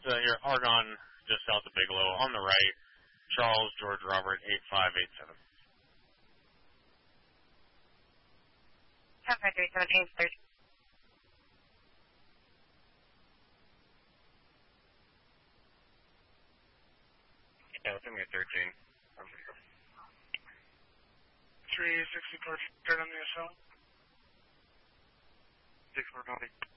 your Argonne just south of Bigelow. On the right, Charles George Robert 8587. 105317 Yeah, it's me at 13. 364 straight on the SL. 64 copy.